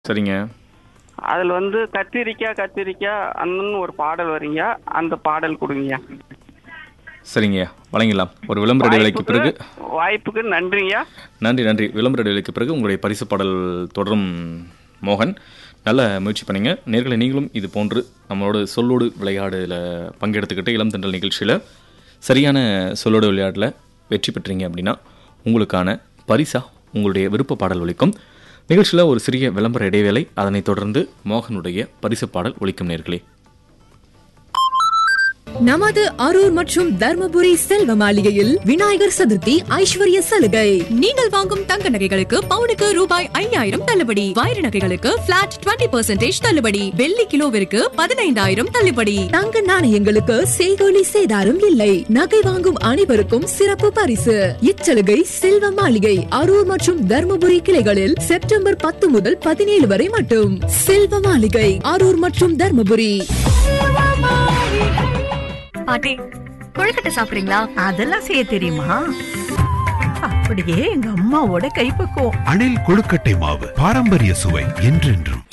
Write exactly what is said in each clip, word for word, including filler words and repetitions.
சரிங்க. அதில் வந்து கத்திரிக்காய் கத்திரிக்காய் அண்ணன் ஒரு பாடல் வரீங்க, அந்த பாடல் கொடுங்கய்யா. சரிங்கய்யா, வழங்கிடலாம். ஒரு விளம்பர இடைவேளைக்கு பிறகு வாய்ப்புக்கு நன்றிங்கய்யா. நன்றி நன்றி விளம்பர இடைவேளைக்கு பிறகு உங்களுடைய பரிசு பாடல் தொடரும். மோகன், நல்ல முயற்சி பண்ணீங்க. நேர்களை நீங்களும் இது போன்று நம்மளோட சொல்லோடு விளையாடுல பங்கெடுத்துக்கிட்டு இளம் தென்றல் நிகழ்ச்சியில் சரியான சொல்லோடு விளையாட்டில் வெற்றி பெற்றீங்க அப்படின்னா உங்களுக்கான பரிசா உங்களுடைய விருப்ப பாடல் ஒலிக்கும். நிகழ்ச்சியில் ஒரு சிறிய விளம்பர இடைவேளை, அதனைத் தொடர்ந்து மோகனுடைய பரிசு பாடல் ஒலிக்கும். நேர்களே, நமது அரூர் மற்றும் தர்மபுரி செல்வ மாளிகையில் விநாயகர் சதுர்த்தி ஐஸ்வர்ய சலுகை. நீங்கள் வாங்கும் தங்க நகைகளுக்கு பவுனுக்கு ரூபாய் ஐயாயிரம் தள்ளுபடி, வைர நகைகளுக்கு பிளாட் இருபது பர்சன்டேஜ் தள்ளுபடி, வெள்ளி கிலோவிற்கு பதினைந்தாயிரம் தள்ளுபடி, தங்க நாணயங்களுக்கு செய்கூலி சேதாரம் இல்லை. நகை வாங்கும் அனைவருக்கும் சிறப்பு பரிசு. இச்சலுகை செல்வ மாளிகை அரூர் மற்றும் தர்மபுரி கிளைகளில் செப்டம்பர் பத்து முதல் பதினேழு வரை மட்டும். செல்வ மாளிகை அரூர் மற்றும் தர்மபுரி. பாட்டி, கொழுக்கட்டை சாப்பிடுறீங்களா? அதெல்லாம் செய்ய தெரியுமா? அப்படியே எங்க அம்மாவோட கைப்பக்குவம். அணில் கொழுக்கட்டை மாவு, பாரம்பரிய சுவை என்றென்றும்.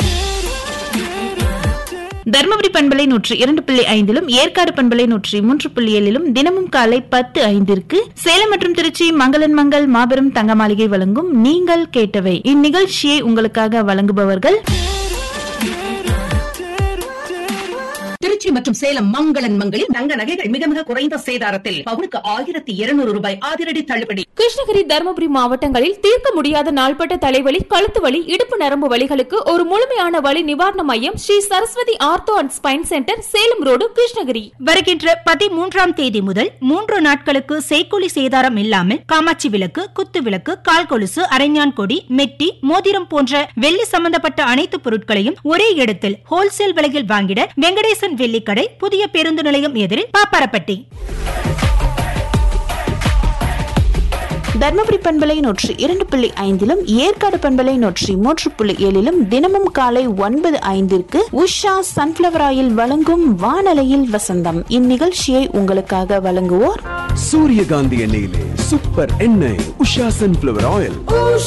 தர்மபுரி பண்பலை நூற்றி இரண்டு புள்ளி ஐந்திலும் ஏற்காடு பண்பலை நூற்றி மூன்று புள்ளி ஏழிலும் தினமும் காலை பத்து ஐந்திற்கு சேலம் மற்றும் திருச்சி மங்களன் மங்கள் மாபெரும் தங்க மாளிகை வழங்கும் நீங்கள் கேட்டவை. இந்நிகழ்ச்சியை உங்களுக்காக வழங்குபவர்கள் திருச்சி மற்றும் சேலம் மங்களன் மங்களில் தங்க நகைகள் மிக மிக குறைந்த சேதாரத்தில் பவுனுக்கு ஆயிரத்தி இருநூறு ரூபாய் அதிரடி தள்ளுபடி. கிருஷ்ணகிரி தர்மபுரி மாவட்டங்களில் தீர்க்க முடியாத நாள்பட்ட தலைவலி, கழுத்து வலி, இடுப்பு நரம்பு வலிகளுக்கு ஒரு முழுமையான வலி நிவாரண மையம் Sri Saraswati ortho and spine centre, Salem road, Krishnagiri. வருகின்ற பதிமூன்றாம் தேதி முதல் மூன்று நாட்களுக்கு செய்கூலி சேதாரம் இல்லாமல் காமாட்சி விளக்கு, குத்து விளக்கு, கால் கொலுசு, அரைஞான் கொடி, மெட்டி, மோதிரம் போன்ற வெள்ளி சம்பந்தப்பட்ட அனைத்து பொருட்களையும் ஒரே இடத்தில் ஹோல்சேல் விலையில் வாங்கிட வெங்கடேசன் வெள்ளிக்கடை, புதிய பேருந்து நிலையம் எதிரில், பாப்பாரப்பட்டி. தர்மபுரி பண்பலை நூற்றி இரண்டு புள்ளி ஐந்திலும் ஏற்காடு பண்பலை நூற்றி மூன்று புள்ளி ஏழிலும் தினமும் காலை ஒன்பது ஐந்திற்கு உஷா சன்ஃபிளவர் ஆயில் வழங்கும் வானலையில் வசந்தம். இந்நிகழ்ச்சியை உங்களுக்காக வழங்குவோர் சூரியகாந்தி எண்ணெயிலே சூப்பர் எண்ணெய் உஷா சன்ஃபிளவர் ஆயில்.